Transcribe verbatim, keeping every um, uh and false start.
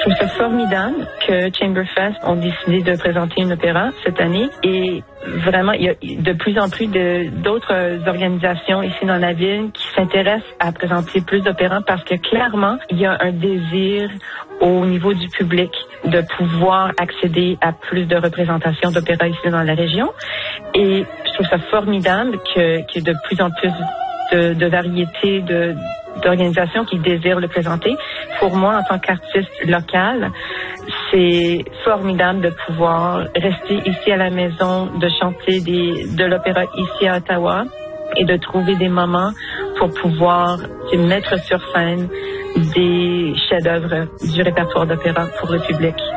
trouve ça formidable que Chamberfest ont décidé de présenter un opéra cette année et vraiment, il y a de plus en plus de, d'autres organisations ici dans la ville qui s'intéressent à présenter plus d'opéras parce que clairement, il y a un désir au niveau du public de pouvoir accéder à plus de représentations d'opéra ici dans la région. Et je trouve ça formidable que, qu'il y ait de plus en plus de, de variétés de, d'organisations qui désirent le présenter. Pour moi, en tant qu'artiste local, c'est formidable de pouvoir rester ici à la maison, de chanter des, de l'opéra ici à Ottawa et de trouver des moments pour pouvoir mettre sur scène des chefs-d'œuvre du répertoire d'opéra pour le public.